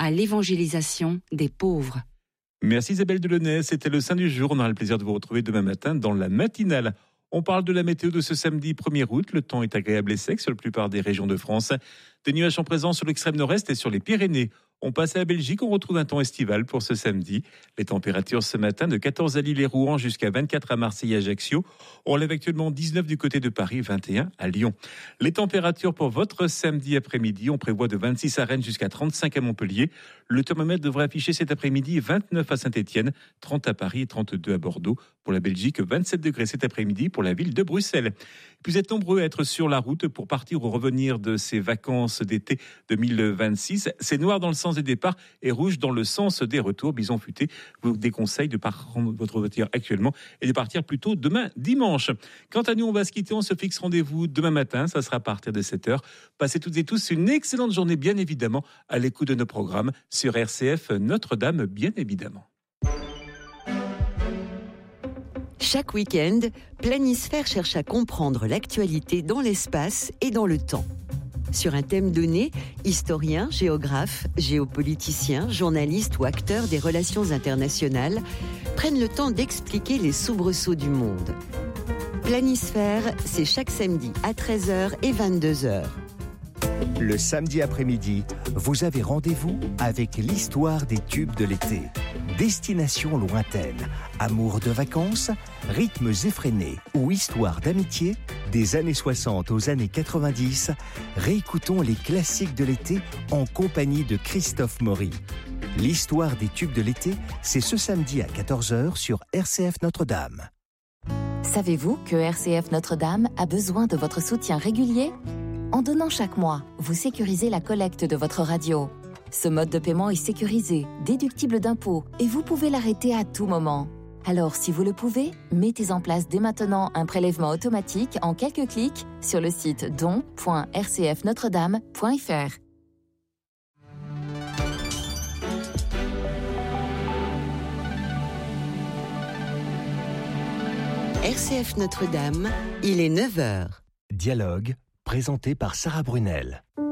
à l'évangélisation des pauvres. Merci Isabelle Delaunay, c'était le Saint du jour. On aura le plaisir de vous retrouver demain matin dans la matinale. On parle de la météo de ce samedi 1er août. Le temps est agréable et sec sur la plupart des régions de France. Des nuages sont présents sur l'extrême nord-est et sur les Pyrénées. On passe à la Belgique, on retrouve un temps estival pour ce samedi. Les températures ce matin de 14 à Lille et Rouen jusqu'à 24 à Marseille et Ajaccio. On lève actuellement 19 du côté de Paris, 21 à Lyon. Les températures pour votre samedi après-midi, on prévoit de 26 à Rennes jusqu'à 35 à Montpellier. Le thermomètre devrait afficher cet après-midi 29 à Saint-Étienne, 30 à Paris et 32 à Bordeaux. Pour la Belgique, 27 degrés cet après-midi pour la ville de Bruxelles. Vous êtes nombreux à être sur la route pour partir ou revenir de ces vacances d'été 2026. C'est noir dans le sens des départs et rouge dans le sens des retours. Bison Futé vous déconseille de prendre votre voiture actuellement et de partir plutôt demain dimanche. Quant à nous, on va se quitter. On se fixe rendez-vous demain matin. Ça sera à partir de 7h. Passez toutes et tous une excellente journée, bien évidemment, à l'écoute de nos programmes sur RCF Notre-Dame, bien évidemment. Chaque week-end, Planisphère cherche à comprendre l'actualité dans l'espace et dans le temps. Sur un thème donné, historiens, géographes, géopoliticiens, journalistes ou acteurs des relations internationales prennent le temps d'expliquer les soubresauts du monde. Planisphère, c'est chaque samedi à 13h et 22h. Le samedi après-midi, vous avez rendez-vous avec l'histoire des tubes de l'été. Destination lointaine, amour de vacances, rythmes effrénés ou histoire d'amitié, des années 60 aux années 90, réécoutons les classiques de l'été en compagnie de Christophe Maury. L'histoire des tubes de l'été, c'est ce samedi à 14h sur RCF Notre-Dame. Savez-vous que RCF Notre-Dame a besoin de votre soutien régulier ? En donnant chaque mois, vous sécurisez la collecte de votre radio. Ce mode de paiement est sécurisé, déductible d'impôts et vous pouvez l'arrêter à tout moment. Alors, si vous le pouvez, mettez en place dès maintenant un prélèvement automatique en quelques clics sur le site don.rcfnotredame.fr. RCF Notre-Dame, il est 9h. Dialogue, présenté par Sarah Brunel.